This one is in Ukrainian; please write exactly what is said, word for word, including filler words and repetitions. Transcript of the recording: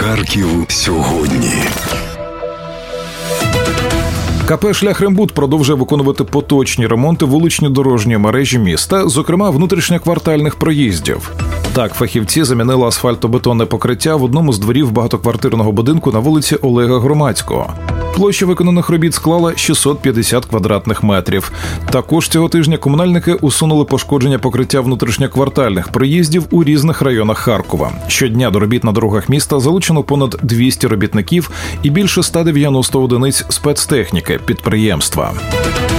Харків сьогодні. КП «Шляхрембуд» продовжує виконувати поточні ремонти вулично-дорожньої мережі міста, зокрема внутрішньоквартальних проїздів. Так, фахівці замінили асфальтобетонне покриття в одному з дворів багатоквартирного будинку на вулиці Олега Громадського. Площа виконаних робіт склала шістсот п'ятдесят квадратних метрів. Також цього тижня комунальники усунули пошкодження покриття внутрішньоквартальних проїздів у різних районах Харкова. Щодня до робіт на дорогах міста залучено понад двісті робітників і більше ста дев'яноста одиниць спецтехніки підприємства.